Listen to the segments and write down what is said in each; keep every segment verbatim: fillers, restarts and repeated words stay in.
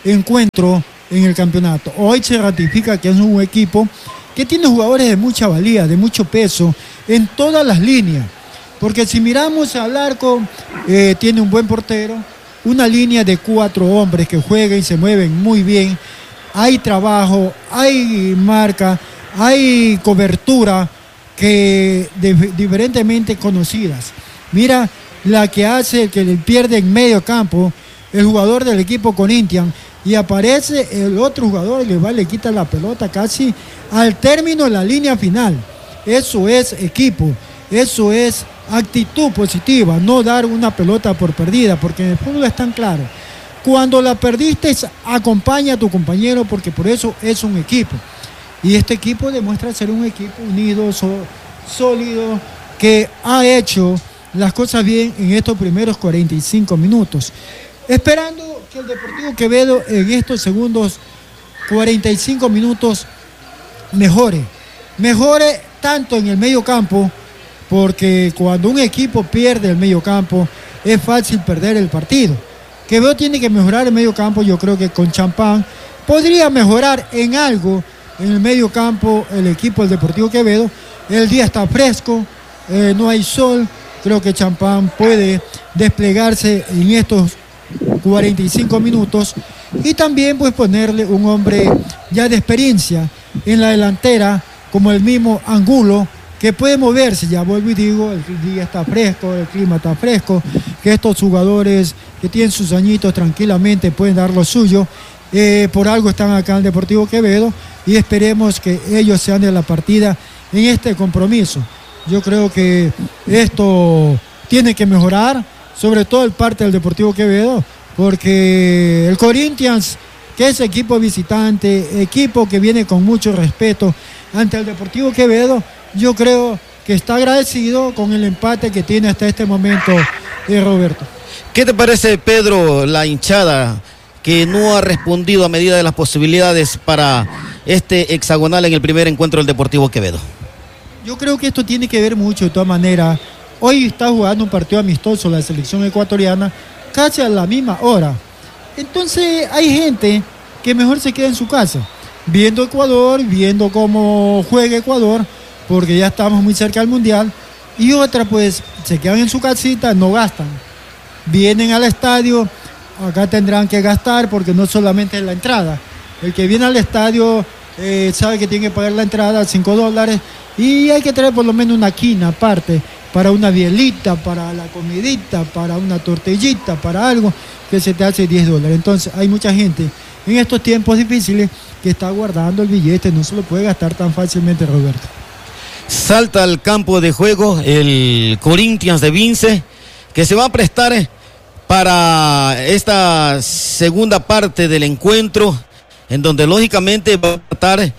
encuentro en el campeonato. Hoy se ratifica que es un equipo que tiene jugadores de mucha valía, de mucho peso, en todas las líneas. Porque si miramos al arco, eh, tiene un buen portero, una línea de cuatro hombres que juegan y se mueven muy bien. Hay trabajo, hay marca, hay cobertura que de, diferentemente conocidas. Mira la que hace que le pierde en medio campo el jugador del equipo Corinthians y aparece el otro jugador y le va, le quita la pelota casi al término de la línea final. Eso es equipo, eso es actitud positiva, no dar una pelota por perdida, porque en el fútbol es tan claro. Cuando la perdiste, acompaña a tu compañero, porque por eso es un equipo. Y este equipo demuestra ser un equipo unido, so, sólido, que ha hecho las cosas bien en estos primeros cuarenta y cinco minutos. Esperando que el Deportivo Quevedo en estos segundos cuarenta y cinco minutos mejore. Mejore tanto en el medio campo, porque cuando un equipo pierde el medio campo es fácil perder el partido. Quevedo tiene que mejorar el medio campo. Yo creo que con Champán podría mejorar en algo en el medio campo el equipo del Deportivo Quevedo. El día está fresco, eh, no hay sol. Creo que Champán puede desplegarse en estos cuarenta y cinco minutos y también pues ponerle un hombre ya de experiencia en la delantera como el mismo Angulo, que puede moverse. Ya vuelvo y digo, el día está fresco, el clima está fresco, que estos jugadores que tienen sus añitos tranquilamente pueden dar lo suyo. Eh, por algo están acá en el Deportivo Quevedo y esperemos que ellos sean de la partida en este compromiso. Yo creo que esto tiene que mejorar, sobre todo el parte del Deportivo Quevedo, porque el Corinthians, que es equipo visitante, equipo que viene con mucho respeto ante el Deportivo Quevedo, yo creo que está agradecido con el empate que tiene hasta este momento eh, Roberto. ¿Qué te parece, Pedro, la hinchada que no ha respondido a medida de las posibilidades para este hexagonal en el primer encuentro del Deportivo Quevedo? Yo creo que esto tiene que ver mucho, de todas maneras. Hoy está jugando un partido amistoso la selección ecuatoriana casi a la misma hora. Entonces hay gente que mejor se queda en su casa, viendo Ecuador, viendo cómo juega Ecuador, porque ya estamos muy cerca del Mundial, y otra pues se quedan en su casita, no gastan. Vienen al estadio, acá tendrán que gastar porque no solamente es la entrada. El que viene al estadio eh, sabe que tiene que pagar la entrada, cinco dólares, y hay que traer por lo menos una quina aparte, para una bielita, para la comidita, para una tortillita, para algo que se te hace diez dólares. Entonces hay mucha gente en estos tiempos difíciles que está guardando el billete, no se lo puede gastar tan fácilmente, Roberto. Salta al campo de juego el Corinthians de Vince, que se va a prestar para esta segunda parte del encuentro, en donde lógicamente va a tratar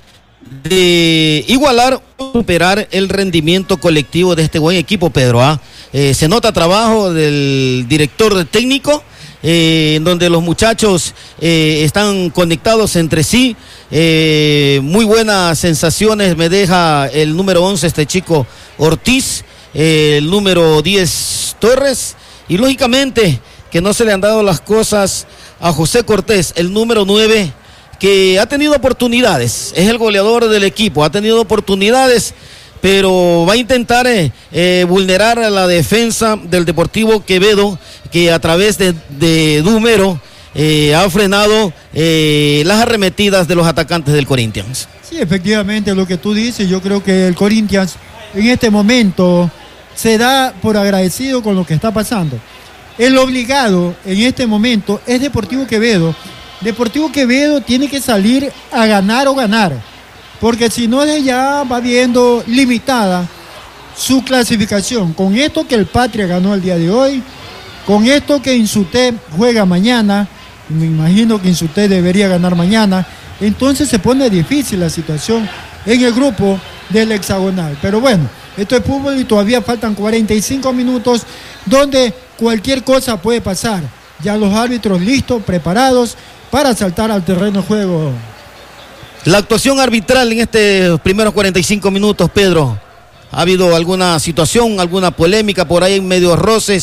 de igualar o superar el rendimiento colectivo de este buen equipo, Pedro. ¿ah? Eh, se nota trabajo del director técnico, eh, en donde los muchachos eh, están conectados entre sí. Eh, muy buenas sensaciones me deja el número once, este chico Ortiz, eh, el número diez Torres, y lógicamente que no se le han dado las cosas a José Cortés, el número nueve, que ha tenido oportunidades, es el goleador del equipo, ha tenido oportunidades, pero va a intentar eh, eh, vulnerar a la defensa del Deportivo Quevedo, que a través de, de Dumero eh, ha frenado eh, las arremetidas de los atacantes del Corinthians. Sí, efectivamente, lo que tú dices, yo creo que el Corinthians en este momento se da por agradecido con lo que está pasando. El obligado en este momento es Deportivo Quevedo. Deportivo Quevedo tiene que salir a ganar o ganar, porque si no ya va viendo limitada su clasificación. Con esto que el Patria ganó el día de hoy, con esto que Insuté juega mañana, me imagino que Insuté debería ganar mañana, entonces se pone difícil la situación en el grupo del hexagonal. Pero bueno, esto es fútbol y todavía faltan cuarenta y cinco minutos donde cualquier cosa puede pasar. Ya los árbitros listos, preparados para saltar al terreno de juego. La actuación arbitral en estos primeros cuarenta y cinco minutos, Pedro. ¿Ha habido alguna situación, alguna polémica por ahí en medios roces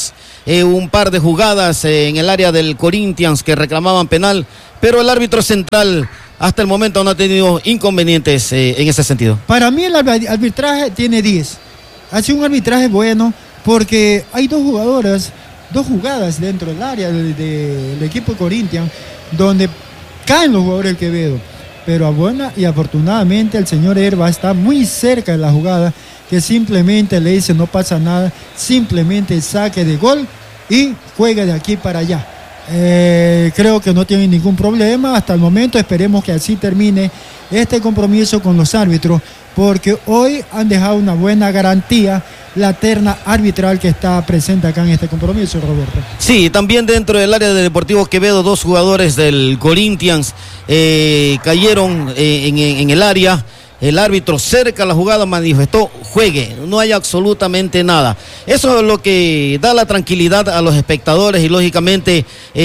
eh, un par de jugadas eh, en el área del Corinthians que reclamaban penal, pero el árbitro central hasta el momento no ha tenido inconvenientes eh, en ese sentido. Para mí el arbitraje tiene diez. Ha sido un arbitraje bueno porque hay dos jugadoras, dos jugadas dentro del área del de, de equipo de Corinthians donde caen los jugadores del Quevedo. Pero a buena y afortunadamente el señor Herba está muy cerca de la jugada, que simplemente le dice no pasa nada, simplemente saque de gol y juegue de aquí para allá. Eh, creo que no tiene ningún problema hasta el momento. Esperemos que así termine este compromiso con los árbitros, porque hoy han dejado una buena garantía la terna arbitral que está presente acá en este compromiso, Roberto. Sí, también dentro del área de Deportivo Quevedo, dos jugadores del Corinthians eh, cayeron eh, en, en el área. El árbitro cerca a la jugada manifestó, juegue, no hay absolutamente nada. Eso es lo que da la tranquilidad a los espectadores y lógicamente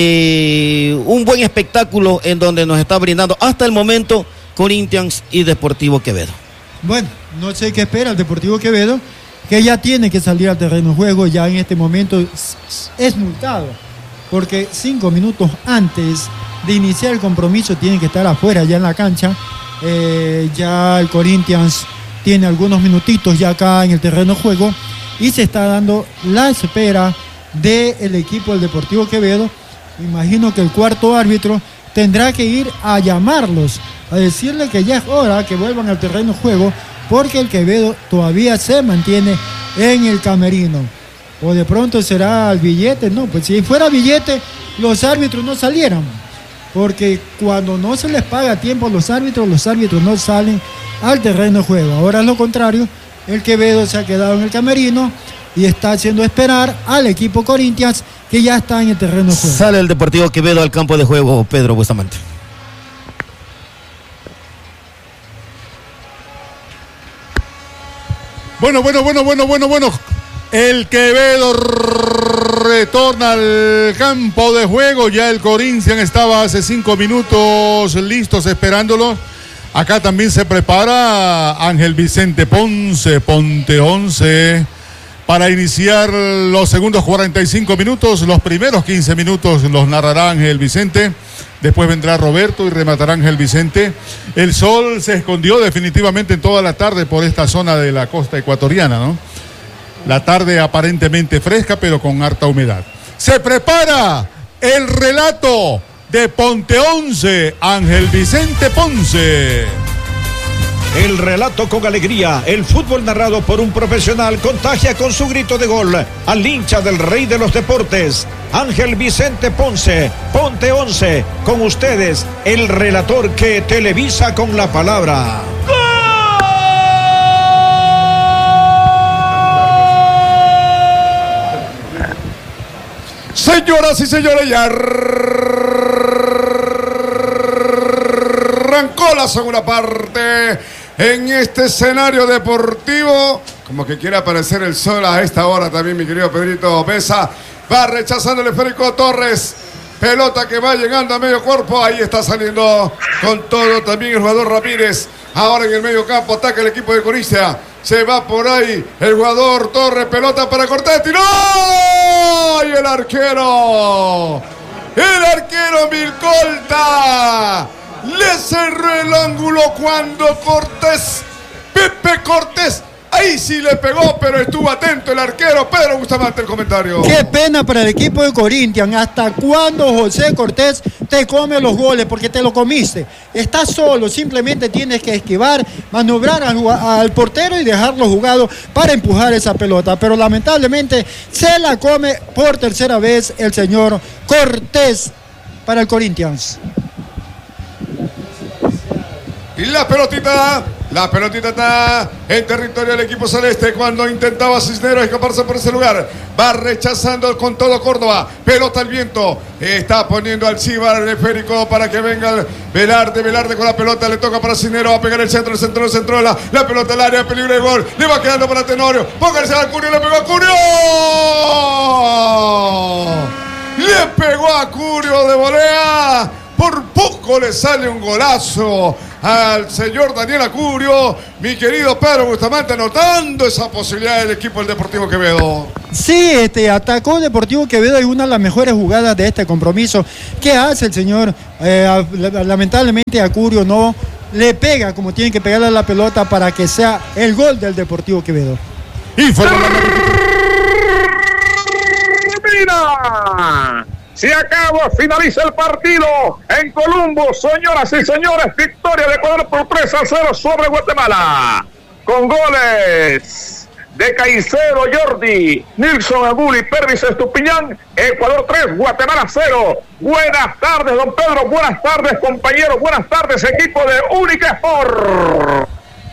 eh, un buen espectáculo en donde nos está brindando hasta el momento Corinthians y Deportivo Quevedo. Bueno, no sé qué espera el Deportivo Quevedo, que ya tiene que salir al terreno de juego, ya en este momento es multado, porque cinco minutos antes de iniciar el compromiso tiene que estar afuera ya en la cancha. Eh, ya el Corinthians tiene algunos minutitos ya acá en el terreno de juego y se está dando la espera del equipo del Deportivo Quevedo. Imagino que el cuarto árbitro tendrá que ir a llamarlos, a decirle que ya es hora que vuelvan al terreno de juego, porque el Quevedo todavía se mantiene en el camerino. O de pronto será el billete. No, pues si fuera billete los árbitros no salieran, porque cuando no se les paga a tiempo a los árbitros, los árbitros no salen al terreno de juego. Ahora es lo contrario, el Quevedo se ha quedado en el camerino y está haciendo esperar al equipo Corinthians, que ya está en el terreno de juego. Sale el Deportivo Quevedo al campo de juego, Pedro Bustamante. Bueno, bueno, bueno, bueno, bueno, bueno. El Quevedo retorna al campo de juego. Ya el Corinthians estaba hace cinco minutos listos esperándolo. Acá también se prepara Ángel Vicente Ponce, Ponte once, para iniciar los segundos cuarenta y cinco minutos. Los primeros quince minutos los narrará Ángel Vicente. Después vendrá Roberto y rematará Ángel Vicente. El sol se escondió definitivamente en toda la tarde por esta zona de la costa ecuatoriana, ¿no? La tarde aparentemente fresca, pero con harta humedad. Se prepara el relato de Ponte once, Ángel Vicente Ponce. El relato con alegría, el fútbol narrado por un profesional contagia con su grito de gol al hincha del rey de los deportes, Ángel Vicente Ponce. Ponte once, con ustedes, el relator que televisa con la palabra. Señoras y señores, ya arrancó la segunda parte en este escenario deportivo. Como que quiere aparecer el sol a esta hora también, mi querido Pedrito Besa. Va rechazando el esférico Torres. Pelota que va llegando a medio cuerpo. Ahí está saliendo con todo también el jugador Ramírez. Ahora en el medio campo ataca el equipo de Corinthians. Se va por ahí el jugador Torres. Pelota para Cortés. ¡Tiró! ¡Y el arquero! El arquero Milcolta le cerró el ángulo cuando Cortés, Pepe Cortés, ahí sí le pegó, pero estuvo atento el arquero. Pedro Bustamante, el comentario. Qué pena para el equipo de Corinthians. ¿Hasta cuándo José Cortés te come los goles? Porque te lo comiste. Estás solo, simplemente tienes que esquivar, maniobrar al, al portero y dejarlo jugado para empujar esa pelota. Pero lamentablemente se la come por tercera vez el señor Cortés para el Corinthians. Y la pelotita, la pelotita está en territorio del equipo celeste cuando intentaba Cisneros escaparse por ese lugar. Va rechazando con todo Córdoba. Pelota al viento. Está poniendo al Cibar el esférico para que venga Velarde. Velarde con la pelota. Le toca para Cisneros. Va a pegar el centro, el centro, el centro. La, la pelota al área. Peligro de gol. Le va quedando para Tenorio. Póngase a Curio. Le pegó a Curio. Le pegó a Curio de volea. Por poco le sale un golazo al señor Daniel Acurio. Mi querido Pedro Bustamante, anotando esa posibilidad del equipo del Deportivo Quevedo. Sí, este, atacó Deportivo Quevedo y una de las mejores jugadas de este compromiso. ¿Qué hace el señor? Eh, lamentablemente Acurio no le pega como tiene que pegarle a la pelota para que sea el gol del Deportivo Quevedo. Mira, se acaba, finaliza el partido en Columbo, señoras y señores, victoria de Ecuador por tres a cero sobre Guatemala, con goles de Caicedo, Jordi, Nilson Aguli, Pervis Estupiñán. Ecuador tres, Guatemala cero. Buenas tardes, don Pedro, buenas tardes, compañeros, buenas tardes, equipo de Única Sport.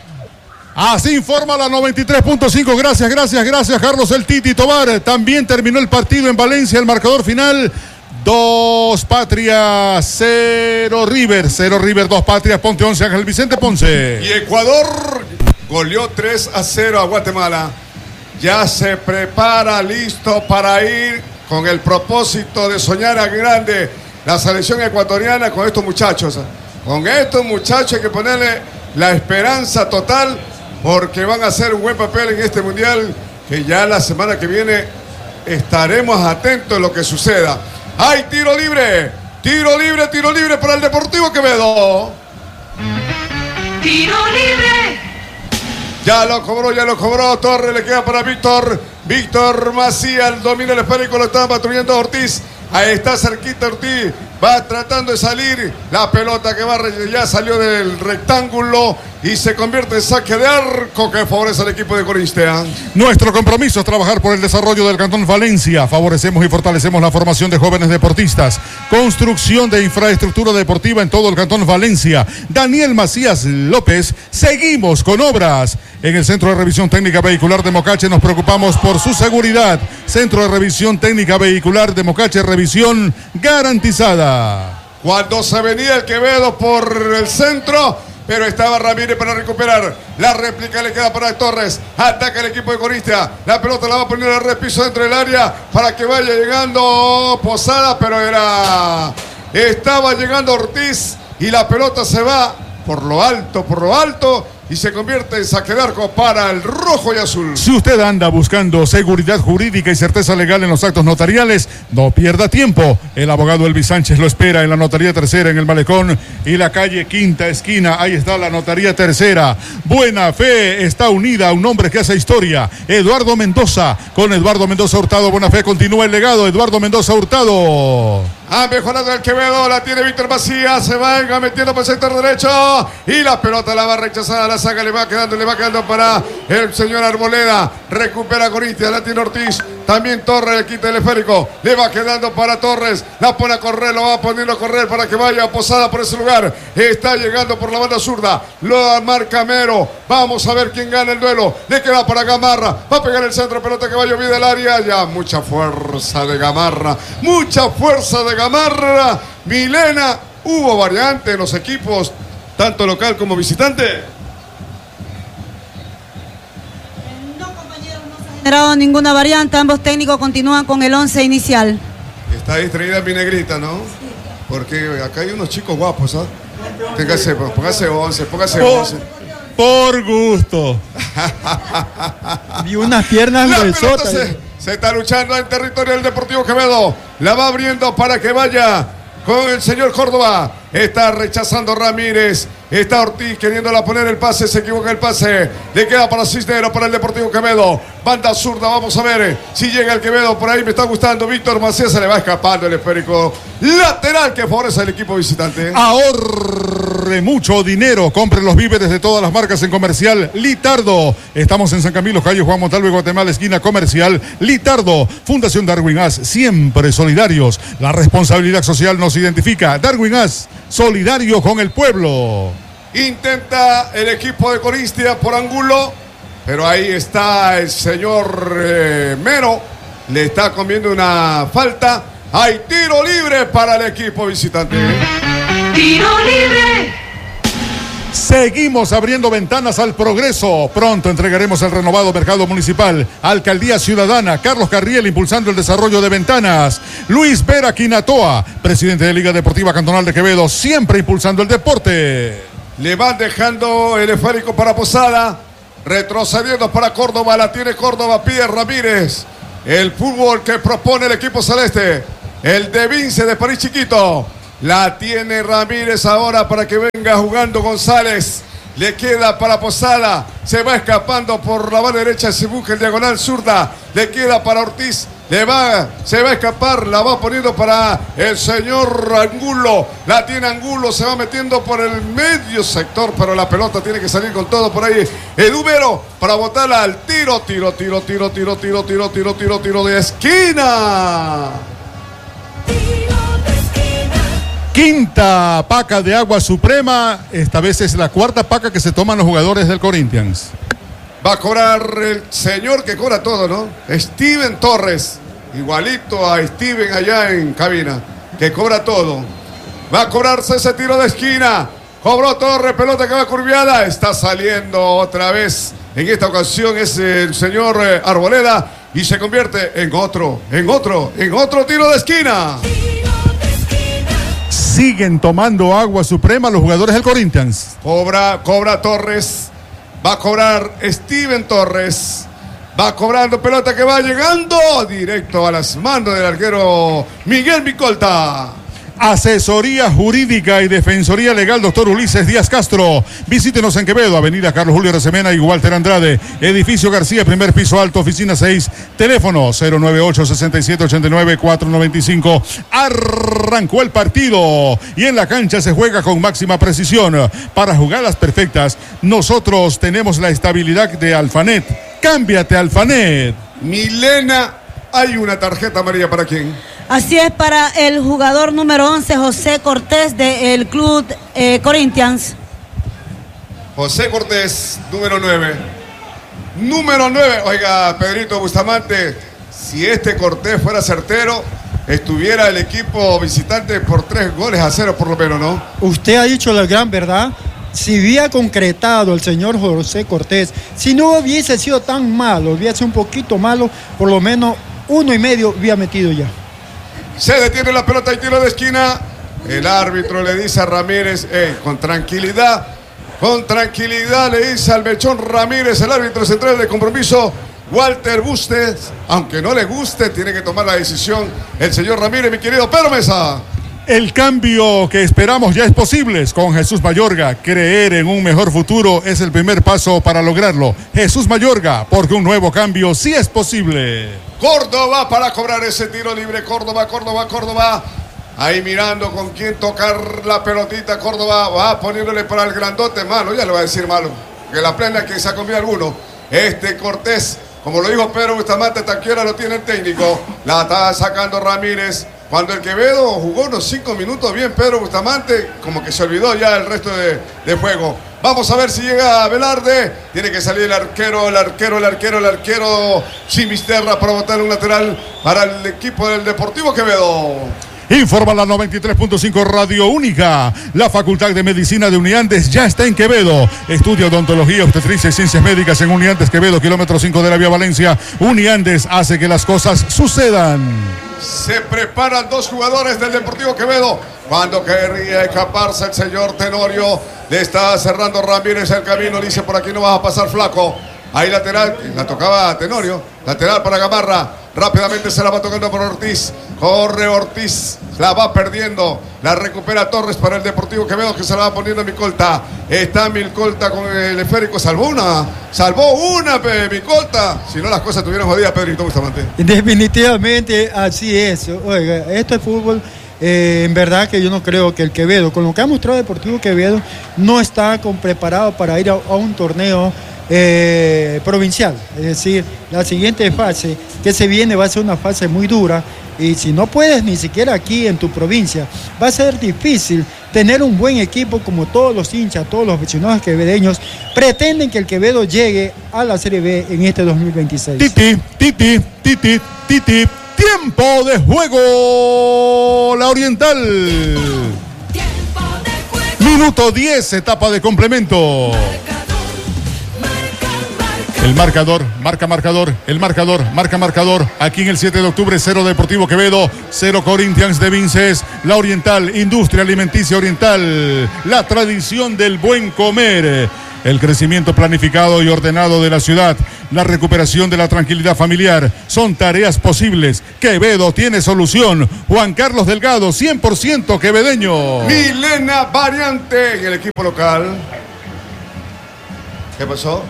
Así informa la noventa y tres punto cinco. Gracias, gracias, gracias, Carlos el Titi Tobar. También terminó el partido en Valencia. El marcador final: dos Patrias, cero River. Cero River, dos Patrias. Ponte once, Ángel Vicente Ponce. Y Ecuador goleó tres a cero a Guatemala. Ya se prepara, listo para ir con el propósito de soñar a grande la selección ecuatoriana con estos muchachos. Con estos muchachos hay que ponerle la esperanza total, porque van a hacer un buen papel en este mundial, que ya la semana que viene estaremos atentos a lo que suceda. ¡Hay tiro libre! ¡Tiro libre, tiro libre para el Deportivo Quevedo! ¡Tiro libre! Ya lo cobró, ya lo cobró. Torres, le queda para Víctor. Víctor Macías, domina el esférico, lo está patrullando Ortiz. Ahí está cerquita Ortiz. Va tratando de salir. La pelota que va, ya salió del rectángulo y se convierte en saque de arco que favorece al equipo de Coristea. Nuestro compromiso es trabajar por el desarrollo del Cantón Valencia. Favorecemos y fortalecemos la formación de jóvenes deportistas. Construcción de infraestructura deportiva en todo el Cantón Valencia. Daniel Macías López. Seguimos con obras. En el Centro de Revisión Técnica Vehicular de Mocache nos preocupamos por su seguridad. Centro de Revisión Técnica Vehicular de Mocache, revisión garantizada. Cuando se venía el Quevedo por el centro, pero estaba Ramírez para recuperar. La réplica le queda para Torres. Ataca el equipo de Coristea. La pelota la va a poner al repiso dentro del área para que vaya llegando Posada, pero era... Estaba llegando Ortiz y la pelota se va por lo alto, por lo alto, y se convierte en saque de arco para el rojo y azul. Si usted anda buscando seguridad jurídica y certeza legal en los actos notariales, no pierda tiempo. El abogado Elvis Sánchez lo espera en la Notaría Tercera, en el Malecón y la calle Quinta Esquina. Ahí está la Notaría Tercera. Buena Fe está unida a un hombre que hace historia. Eduardo Mendoza. Con Eduardo Mendoza Hurtado, Buena Fe continúa el legado. Eduardo Mendoza Hurtado. Ha mejorado el Quevedo, la tiene Víctor Macías, se va metiendo por el sector derecho y la pelota la va rechazada, la saca, le va quedando, le va quedando para el señor Arboleda. Recupera Coristea, la tiene Ortiz, también Torres le quita el esférico, le va quedando para Torres, la pone a correr, lo va poniendo a correr para que vaya Posada por ese lugar. Está llegando por la banda zurda, lo marca Mero, vamos a ver quién gana el duelo. Le queda para Gamarra, va a pegar el centro, pelota que va a llover del área, ya mucha fuerza de Gamarra, mucha fuerza de Gamarra. Gamarra, Milena, hubo variante en los equipos, tanto local como visitante. No, compañeros, no se ha generado ninguna variante, ambos técnicos continúan con el once inicial. Está distraída mi negrita, ¿no? Porque acá hay unos chicos guapos, ¿ah? Téngase, póngase once, póngase once. Por gusto. Y unas piernas gruesotas. Se, se está luchando en territorio del Deportivo Quevedo. La va abriendo para que vaya con el señor Córdoba. Está rechazando Ramírez. Está Ortiz queriéndola poner el pase. Se equivoca el pase. Le queda para Cisnero, para el Deportivo Quevedo. Banda zurda, vamos a ver si llega el Quevedo. Por ahí me está gustando. Víctor Macías, se le va escapando el esférico lateral que favorece al equipo visitante. Ahorre mucho dinero. Compre los víveres de todas las marcas en Comercial Litardo. Estamos en San Camilo, calle Juan Montalvo, Guatemala, esquina Comercial Litardo. Fundación Darwin As, siempre solidarios. La responsabilidad social nos identifica. Darwin As, solidario con el pueblo. Intenta el equipo de Coristea por ángulo, pero ahí está el señor eh, Mero. Le está comiendo una falta. Hay tiro libre para el equipo visitante. ¡Tiro libre! Seguimos abriendo ventanas al progreso. Pronto entregaremos el renovado mercado municipal. Alcaldía Ciudadana, Carlos Carriel impulsando el desarrollo de ventanas. Luis Vera Quinatoa, presidente de Liga Deportiva Cantonal de Quevedo, siempre impulsando el deporte. Le van dejando el esférico para Posada. Retrocediendo para Córdoba. La tiene Córdoba. Pide Ramírez. El fútbol que propone el equipo celeste. El de Vince de París Chiquito. La tiene Ramírez ahora para que venga jugando González. Le queda para Posada. Se va escapando por la banda derecha. Se busca el diagonal zurda. Le queda para Ortiz. Le va, se va a escapar. La va poniendo para el señor Angulo. La tiene Angulo. Se va metiendo por el medio sector. Pero la pelota tiene que salir con todo por ahí. Edúmero para botarla al tiro. Tiro, tiro, tiro, tiro, tiro, tiro, tiro, tiro, tiro de esquina. Quinta paca de agua suprema. Esta vez es la cuarta paca que se toman los jugadores del Corinthians. Va a cobrar el señor que cobra todo, ¿no? Steven Torres. Igualito a Steven allá en cabina. Que cobra todo. Va a cobrarse ese tiro de esquina. Cobró Torres, pelota que va curviada. Está saliendo otra vez. En esta ocasión es el señor Arboleda. Y se convierte en otro, en otro, en otro tiro de esquina. Siguen tomando agua suprema los jugadores del Corinthians. Cobra, cobra Torres. Va a cobrar Steven Torres. Va cobrando pelota que va llegando directo a las manos del arquero Miguel Micolta. Asesoría Jurídica y Defensoría Legal, doctor Ulises Díaz Castro. Visítenos en Quevedo, avenida Carlos Julio Rosemena y Walter Andrade. Edificio García, primer piso alto, oficina seis. Teléfono cero nueve ocho, seis siete ocho nueve, cuatro nueve cinco. Arrancó el partido y en la cancha se juega con máxima precisión. Para jugadas perfectas, nosotros tenemos la estabilidad de Alfanet. Cámbiate a Alfanet. Milena, hay una tarjeta amarilla para quién. Así es, para el jugador número once, José Cortés, del club eh, Corinthians. José Cortés, número nueve. Número nueve. Oiga, Pedrito Bustamante, si este Cortés fuera certero, estuviera el equipo visitante por tres goles a cero por lo menos, ¿no? Usted ha dicho la gran verdad. Si hubiera concretado el señor José Cortés, si no hubiese sido tan malo, hubiese sido un poquito malo, por lo menos uno y medio hubiera metido ya. Se detiene la pelota y tiro de esquina. El árbitro le dice a Ramírez, eh, con tranquilidad, con tranquilidad le dice al Mechón Ramírez, el árbitro central de compromiso, Walter Bustes. Aunque no le guste, tiene que tomar la decisión el señor Ramírez, mi querido Pedro Mesa. El cambio que esperamos ya es posible con Jesús Mayorga. Creer en un mejor futuro es el primer paso para lograrlo. Jesús Mayorga, porque un nuevo cambio sí es posible. Córdoba para cobrar ese tiro libre. Córdoba, Córdoba, Córdoba. Ahí mirando con quién tocar la pelotita. Córdoba va poniéndole para el grandote. Malo, ya le va a decir malo. Que la plena que se ha comido alguno. Este Cortés, como lo dijo Pedro Bustamante, taquiera lo tiene el técnico. La está sacando Ramírez. Cuando el Quevedo jugó unos cinco minutos bien, Pedro Bustamante, como que se olvidó ya el resto de, de juego. Vamos a ver si llega Velarde. Tiene que salir el arquero, el arquero, el arquero, el arquero Chimisterra para botar un lateral para el equipo del Deportivo Quevedo. Informa la noventa y tres punto cinco Radio Única. La Facultad de Medicina de Uniandes ya está en Quevedo. Estudia odontología, obstetricia y ciencias médicas en Uniandes Quevedo, kilómetro cinco de la vía Valencia. Uniandes hace que las cosas sucedan. Se preparan dos jugadores del Deportivo Quevedo. Cuando querría escaparse el señor Tenorio, le está cerrando Ramírez el camino. Le dice, por aquí no vas a pasar, flaco. Ahí lateral, la tocaba a Tenorio. Lateral para Gamarra. Rápidamente se la va tocando por Ortiz. Corre Ortiz. La va perdiendo. La recupera Torres para el Deportivo Quevedo, que se la va poniendo Micolta. Está Micolta con el esférico. Salvó una. Salvó una, Micolta. Si no, las cosas estuvieran jodidas, Pedrito Bustamante. Definitivamente así es. Oiga, esto es fútbol. Eh, en verdad que yo no creo que el Quevedo, con lo que ha mostrado Deportivo Quevedo, no está con, preparado para ir a, a un torneo eh, provincial. Es decir, la siguiente fase que se viene va a ser una fase muy dura, y si no puedes ni siquiera aquí en tu provincia, va a ser difícil tener un buen equipo, como todos los hinchas, todos los aficionados quevedeños pretenden que el Quevedo llegue a la Serie B en este dos mil veintiséis. Titi, titi, titi, titi. Tiempo de juego, la Oriental. Tiempo de juego. Minuto diez, etapa de complemento. Marcador, marca, marca. El marcador, marca marcador, el marcador, marca marcador. Aquí en el siete de octubre, cero Deportivo Quevedo, cero Corinthians de Vinces. La Oriental, Industria Alimenticia Oriental, la tradición del buen comer. El crecimiento planificado y ordenado de la ciudad, la recuperación de la tranquilidad familiar, son tareas posibles. Quevedo tiene solución. Juan Carlos Delgado, cien por ciento quevedeño. Milena Variante en el equipo local. ¿Qué pasó?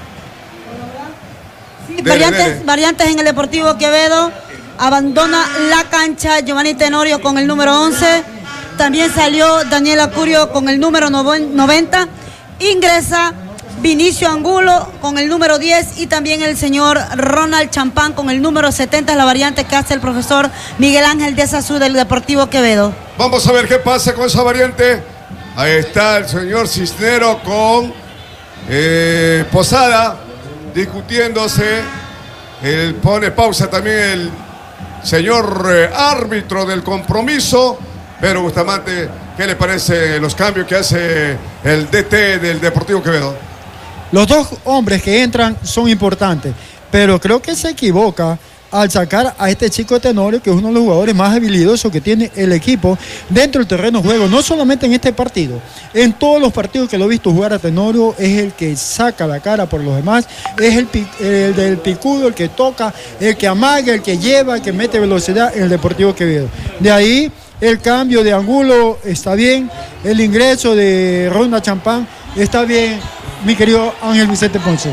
Sí, Dele, variantes, dele. variantes en el Deportivo Quevedo. Abandona la cancha Giovanni Tenorio con el número once. También salió Daniel Acurio con el número noventa. Ingresa Vinicio Angulo con el número diez y también el señor Ronald Champán con el número setenta, es la variante que hace el profesor Miguel Ángel de Sazú del Deportivo Quevedo. Vamos a ver qué pasa con esa variante. Ahí está el señor Cisnero con eh, Posada discutiéndose. Él pone pausa también el señor eh, árbitro del compromiso. Pero Bustamante, ¿qué le parece los cambios que hace el D T del Deportivo Quevedo? Los dos hombres que entran son importantes, pero creo que se equivoca al sacar a este chico Tenorio, que es uno de los jugadores más habilidosos que tiene el equipo dentro del terreno de juego, no solamente en este partido, en todos los partidos que lo he visto jugar a Tenorio, es el que saca la cara por los demás, es el, el del picudo, el que toca, el que amaga, el que lleva, el que mete velocidad en el Deportivo Quevedo. De ahí el cambio de Angulo está bien, el ingreso de Ronda Champán está bien, mi querido Ángel Vicente Ponce.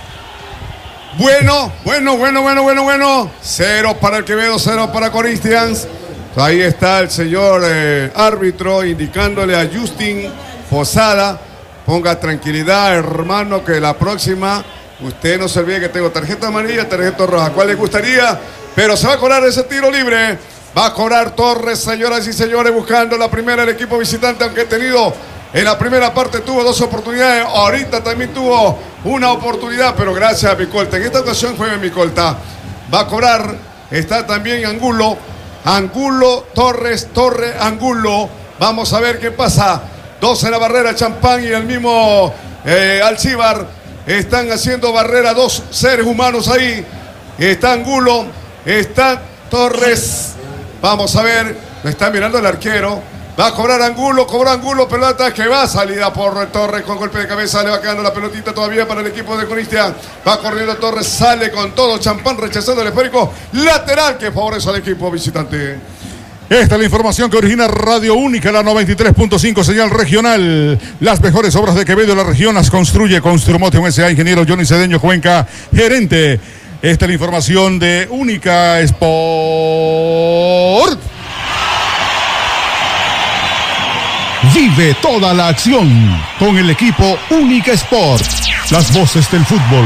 Bueno, bueno, bueno, bueno, bueno, bueno. Cero para el Quevedo, cero para Corinthians. Ahí está el señor eh, árbitro indicándole a Justin Posada: ponga tranquilidad, hermano, que la próxima usted no se olvide que tengo tarjeta amarilla, tarjeta roja. ¿Cuál le gustaría? Pero se va a cobrar ese tiro libre. Va a cobrar Torres, señoras y señores, buscando la primera el equipo visitante, aunque ha tenido en la primera parte tuvo dos oportunidades, ahorita también tuvo una oportunidad, pero gracias a Micolta. En esta ocasión fue Micolta. Va a cobrar, está también Angulo, Angulo, Torres, Torre, Angulo. Vamos a ver qué pasa. Dos en la barrera, Champán y el mismo eh, Alcíbar. Están haciendo barrera dos seres humanos ahí. Está Angulo, está Torres. Vamos a ver, lo está mirando el arquero. Va a cobrar Angulo, cobra Angulo, pelota que va, salida por Torres con golpe de cabeza, le va quedando la pelotita todavía para el equipo de Corinthians. Va corriendo Torres, sale con todo, Champán rechazando el esférico lateral que favorece al equipo visitante. Esta es la información que origina Radio Única, la noventa y tres punto cinco, señal regional. Las mejores obras de Quevedo, la región las construye Construmotion S A, ingeniero Johnny Cedeño Cuenca, gerente. Esta es la información de Única Sport. Vive toda la acción con el equipo Única Sport. Las voces del fútbol.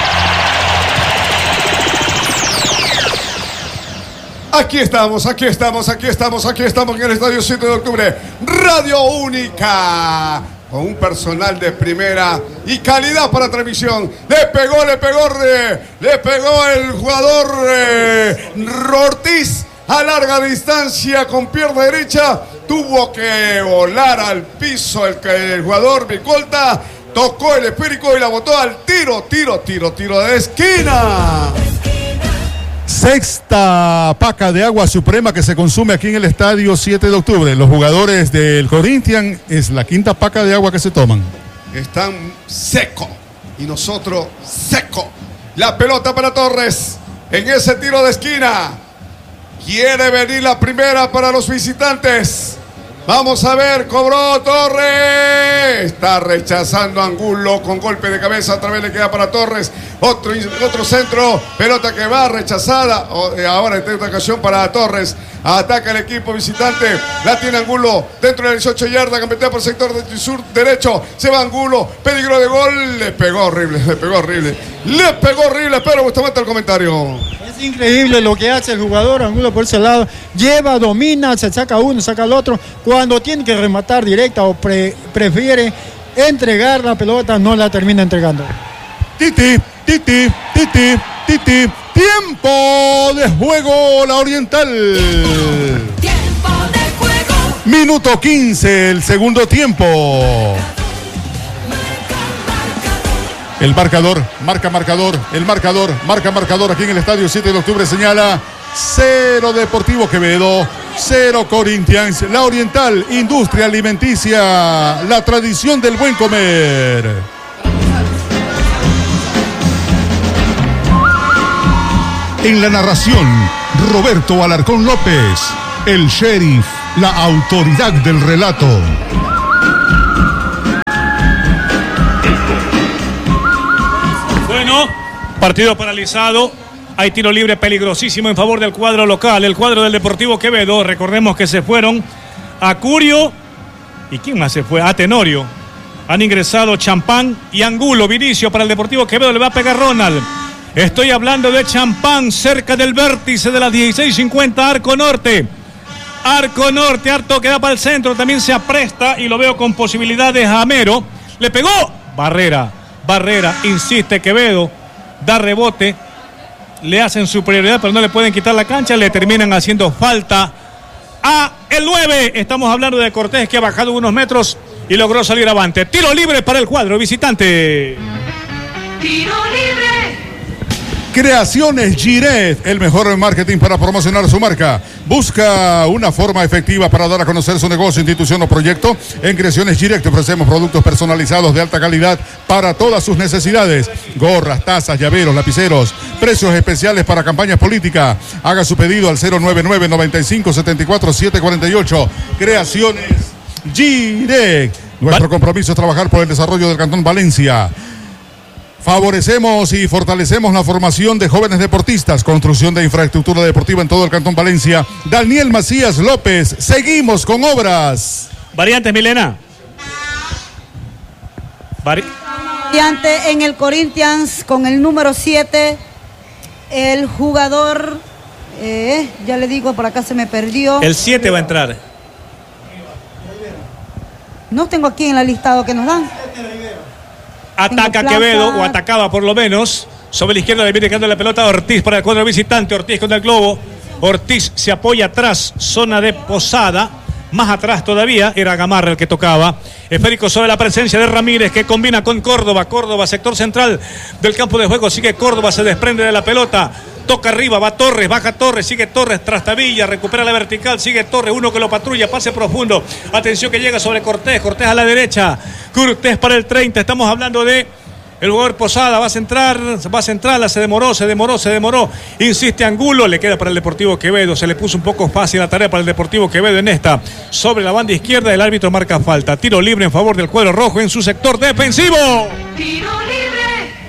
Aquí estamos, aquí estamos, aquí estamos, aquí estamos en el Estadio siete de octubre. Radio Única. Con un personal de primera y calidad para transmisión. Le pegó, le pegó, le, le pegó el jugador eh, Ortiz a larga distancia con pierna derecha. Tuvo que volar al piso el, el jugador Micolta. Tocó el esférico y la botó al tiro, tiro, tiro, tiro de esquina. Sexta paca de agua suprema que se consume aquí en el Estadio siete de octubre. Los jugadores del Corinthians es la quinta paca de agua que se toman. Están seco y nosotros seco. La pelota para Torres en ese tiro de esquina. Quiere venir la primera para los visitantes. Vamos a ver, cobró Torres. Está rechazando Angulo con golpe de cabeza. Otra vez le queda para Torres. Otro, otro centro. Pelota que va rechazada. Ahora en esta ocasión para Torres. Ataca el equipo visitante. La tiene Angulo dentro de dieciocho yardas. Gambetea por el sector de sur derecho. Se va Angulo. Peligro de gol. Le pegó horrible. Le pegó horrible. Le pegó horrible. Pero Bustamante el comentario. Es increíble lo que hace el jugador Angulo por ese lado. Lleva, domina, se saca uno, saca el otro. Cuando tiene que rematar directa o pre, prefiere entregar la pelota, no la termina entregando. Titi, titi, titi, titi. Tiempo de juego, la Oriental. Tiempo de juego. Minuto quince, el segundo tiempo. El marcador, marca marcador, el marcador, marca marcador aquí en el estadio siete de octubre señala cero Deportivo Quevedo, cero Corinthians. La Oriental, industria alimenticia, la tradición del buen comer. En la narración, Roberto Alarcón López, el sheriff, la autoridad del relato. Bueno, partido paralizado. Hay tiro libre peligrosísimo en favor del cuadro local, el cuadro del Deportivo Quevedo. Recordemos que se fueron Acurio. ¿Y quién más se fue? A Tenorio. Han ingresado Champán y Angulo. Vinicio para el Deportivo Quevedo. Le va a pegar Ronald. Estoy hablando de Champán, cerca del vértice de las dieciséis cincuenta, Arco Norte. Arco Norte, harto que da para el centro. También se apresta y lo veo con posibilidades a Amero. Le pegó. Barrera. Barrera. Insiste Quevedo. Da rebote. Le hacen superioridad, pero no le pueden quitar la cancha. Le terminan haciendo falta a el nueve. Estamos hablando de Cortés, que ha bajado unos metros y logró salir avante. Tiro libre para el cuadro visitante. Tiro libre. Creaciones Giret, el mejor marketing para promocionar su marca. Busca una forma efectiva para dar a conocer su negocio, institución o proyecto. En Creaciones Giret te ofrecemos productos personalizados de alta calidad para todas sus necesidades. Gorras, tazas, llaveros, lapiceros. Precios especiales para campañas políticas. Haga su pedido al cero nueve nueve, noventa y cinco, setenta y cuatro, setecientos cuarenta y ocho. Creaciones Giret. Nuestro compromiso es trabajar por el desarrollo del Cantón Valencia. Favorecemos y fortalecemos la formación de jóvenes deportistas, construcción de infraestructura deportiva en todo el Cantón Valencia. Daniel Macías López, seguimos con obras. Variantes, Milena. Vari... Variante en el Corinthians con el número siete, el jugador, eh, ya le digo, por acá se me perdió. El siete va a entrar. No tengo aquí en la listado que nos dan. Ataca Quevedo, o atacaba por lo menos. Sobre la izquierda le viene quedando la pelota a Ortiz para el cuadro visitante. Ortiz con el globo. Ortiz se apoya atrás, zona de Posada. Más atrás todavía era Gamarra el que tocaba. Esférico sobre la presencia de Ramírez, que combina con Córdoba. Córdoba, sector central del campo de juego. Sigue Córdoba, se desprende de la pelota. Toca arriba, va Torres, baja Torres, sigue Torres, Trastavilla, recupera la vertical, sigue Torres, uno que lo patrulla, pase profundo. Atención que llega sobre Cortés, Cortés a la derecha. Cortés para el treinta, estamos hablando de el jugador Posada, va a centrar, va a centrarla, se demoró, se demoró, se demoró. Insiste Angulo, le queda para el Deportivo Quevedo, se le puso un poco fácil la tarea para el Deportivo Quevedo en esta. Sobre la banda izquierda, el árbitro marca falta. Tiro libre en favor del cuadro rojo en su sector defensivo. Tiro libre.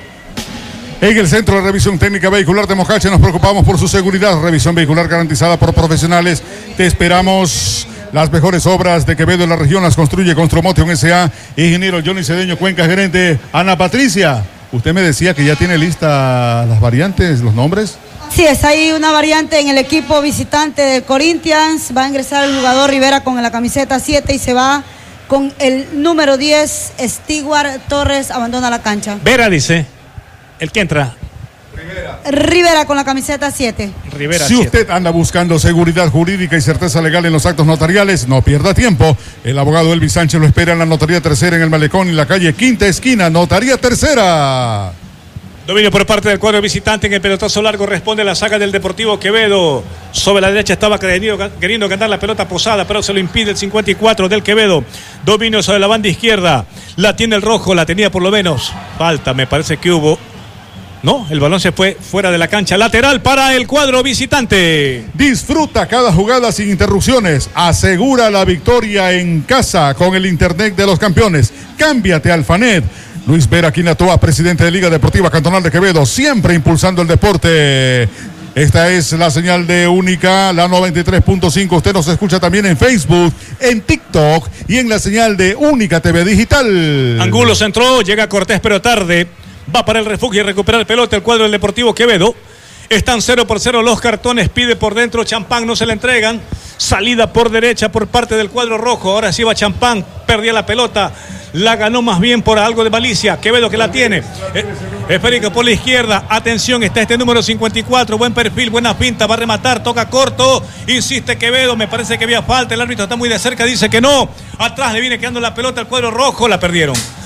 En el Centro de Revisión Técnica Vehicular de Mocache nos preocupamos por su seguridad. Revisión vehicular garantizada por profesionales. Te esperamos. Las mejores obras de Quevedo en la región las construye Construmotion S A Ingeniero Johnny Cedeño Cuenca, gerente. Ana Patricia, usted me decía que ya tiene lista las variantes, los nombres. Sí, es ahí una variante en el equipo visitante de Corinthians. Va a ingresar el jugador Rivera con la camiseta siete y se va con el número diez. Stewart Torres abandona la cancha. Vera dice, el que entra. Rivera. Rivera con la camiseta siete. Rivera, si usted anda buscando seguridad jurídica y certeza legal en los actos notariales, no pierda tiempo. El abogado Elvis Sánchez lo espera en la Notaría Tercera en el Malecón, en la calle Quinta Esquina, Notaría Tercera. Dominio por parte del cuadro visitante en el pelotazo largo, responde la saga del Deportivo Quevedo. Sobre la derecha estaba queriendo, queriendo ganar la pelota Posada, pero se lo impide el cincuenta y cuatro del Quevedo. Dominio sobre la banda izquierda, la tiene el rojo, la tenía por lo menos. Falta, me parece que hubo. No, el balón se fue fuera de la cancha. Lateral para el cuadro visitante. Disfruta cada jugada sin interrupciones. Asegura la victoria en casa con el Internet de los campeones. Cámbiate al Fanet. Luis Vera Quinatoa, presidente de Liga Deportiva Cantonal de Quevedo, siempre impulsando el deporte. Esta es la señal de Única, la noventa y tres punto cinco. Usted nos escucha también en Facebook, en TikTok y en la señal de Única T V Digital. Angulo centró, llega Cortés pero tarde. Va para el refugio y recupera el pelota el cuadro del Deportivo Quevedo. Están cero por cero los cartones. Pide por dentro Champán, no se le entregan. Salida por derecha por parte del cuadro rojo. Ahora sí va Champán. Perdía la pelota. La ganó más bien por algo de malicia. Quevedo que la tiene. Eh, Esférico por la izquierda. Atención, está este número cincuenta y cuatro. Buen perfil, buena pinta. Va a rematar. Toca corto. Insiste Quevedo. Me parece que había falta. El árbitro está muy de cerca. Dice que no. Atrás le viene quedando la pelota al cuadro rojo. La perdieron.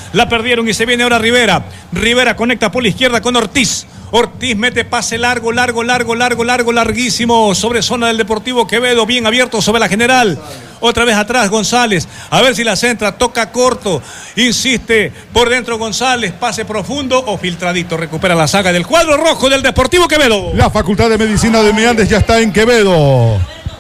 La perdieron y se viene ahora Rivera. Rivera conecta por la izquierda con Ortiz. Ortiz mete pase largo, largo, largo, largo, largo, larguísimo sobre zona del Deportivo Quevedo, bien abierto sobre la general. Otra vez atrás González, a ver si la centra, toca corto, insiste por dentro González, pase profundo o filtradito, recupera la saga del cuadro rojo del Deportivo Quevedo. La Facultad de Medicina de Uniandes ya está en Quevedo.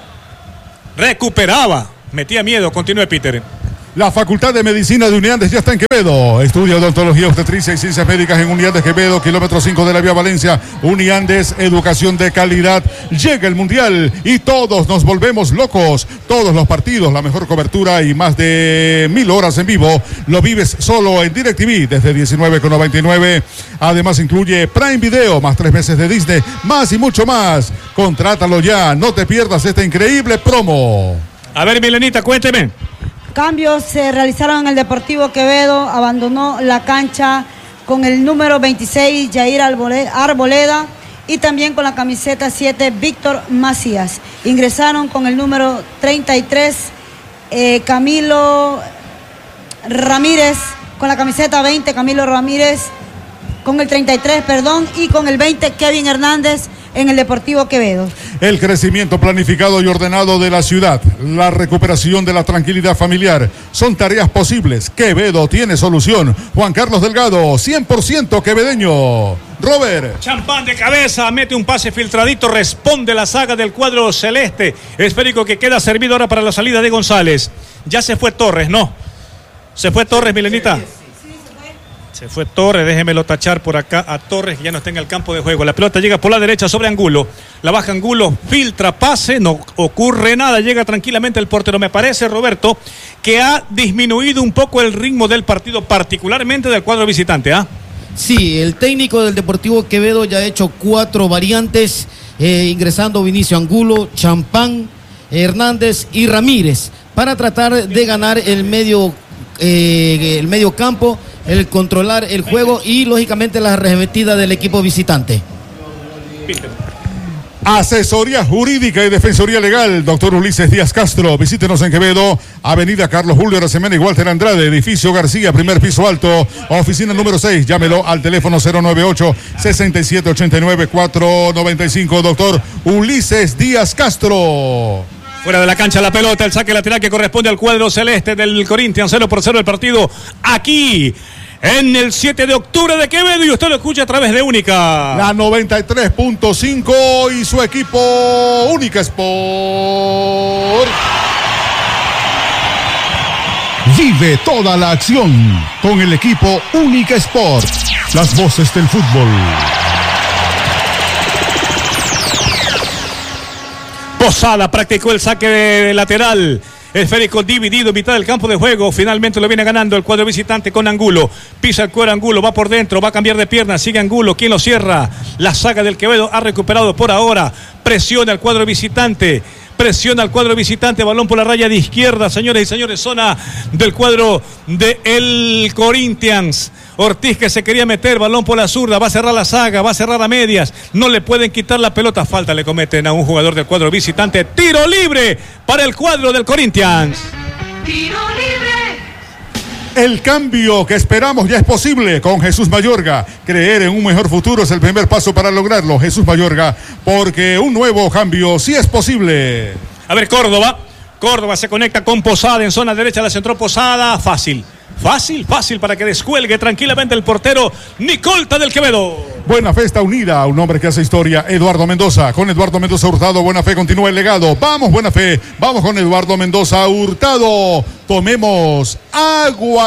Recuperaba, metía miedo, continúe Peter. La Facultad de Medicina de Uniandes ya está en Quevedo. Estudia odontología, obstetricia y ciencias médicas en Uniandes, Quevedo, kilómetro cinco de la vía Valencia. Uniandes, educación de calidad. Llega el Mundial y todos nos volvemos locos. Todos los partidos, la mejor cobertura y más de mil horas en vivo. Lo vives solo en DirecTV desde diecinueve con noventa y nueve. Además incluye Prime Video, más tres meses de Disney, más y mucho más. Contrátalo ya, no te pierdas esta increíble promo. A ver, Milenita, cuénteme. Cambios se realizaron en el Deportivo Quevedo, abandonó la cancha con el número veintiséis Jair Arboleda y también con la camiseta siete Víctor Macías. Ingresaron con el número treinta y tres eh, Camilo Ramírez, con la camiseta veinte Camilo Ramírez, con el treinta y tres, perdón, y con el veinte Kevin Hernández en el Deportivo Quevedo. El crecimiento planificado y ordenado de la ciudad, la recuperación de la tranquilidad familiar, son tareas posibles. Quevedo tiene solución. Juan Carlos Delgado, cien por ciento quevedeño. Robert. Champán de cabeza, mete un pase filtradito, responde la saga del cuadro celeste. Esférico que queda servido ahora para la salida de González. Ya se fue Torres, ¿no? Se fue Torres, Milenita. Se fue Torres, déjemelo tachar por acá a Torres, que ya no está en el campo de juego. La pelota llega por la derecha sobre Angulo. La baja Angulo, filtra, pase, no ocurre nada. Llega tranquilamente el portero. Me parece, Roberto, que ha disminuido un poco el ritmo del partido, particularmente del cuadro visitante, ¿ah? Sí, el técnico del Deportivo Quevedo ya ha hecho cuatro variantes, eh, ingresando Vinicio Angulo, Champán, Hernández y Ramírez, para tratar de ganar el medio, eh, el medio campo, el controlar el juego y lógicamente la arremetida del equipo visitante. Asesoría jurídica y defensoría legal, doctor Ulises Díaz Castro. Visítenos en Quevedo, avenida Carlos Julio Arosemena y Walter Andrade, edificio García, primer piso alto, oficina número seis. Llámelo al teléfono cero nueve ocho, seis siete ocho nueve, cuatro nueve cinco, doctor Ulises Díaz Castro. Fuera de la cancha la pelota, el saque lateral que corresponde al cuadro celeste del Corinthians, cero por cero el partido aquí en el siete de octubre de Quevedo, y usted lo escucha a través de Única. La noventa y tres punto cinco y su equipo Única Sport. Vive toda la acción con el equipo Única Sport. Las voces del fútbol. Posada practicó el saque de lateral. Esférico dividido en mitad del campo de juego. Finalmente lo viene ganando el cuadro visitante con Angulo. Pisa el cuero Angulo, va por dentro, va a cambiar de pierna. Sigue Angulo, quien lo cierra. La saga del Quevedo ha recuperado por ahora. Presiona el cuadro visitante. Presiona al cuadro visitante, balón por la raya de izquierda, señores y señores, zona del cuadro de el Corinthians. Ortiz que se quería meter, balón por la zurda, va a cerrar la saga, va a cerrar a medias, no le pueden quitar la pelota, falta le cometen a un jugador del cuadro visitante, tiro libre para el cuadro del Corinthians. Tiro libre. El cambio que esperamos ya es posible con Jesús Mayorga. Creer en un mejor futuro es el primer paso para lograrlo, Jesús Mayorga, porque un nuevo cambio sí es posible. A ver, Córdoba, Córdoba se conecta con Posada en zona derecha, la centró Posada, fácil. Fácil, fácil para que descuelgue tranquilamente el portero Nicolta del Quevedo. Buena Fe está unida, un hombre que hace historia, Eduardo Mendoza. Con Eduardo Mendoza Hurtado, Buena Fe continúa el legado. Vamos, Buena Fe, vamos con Eduardo Mendoza Hurtado. Tomemos agua.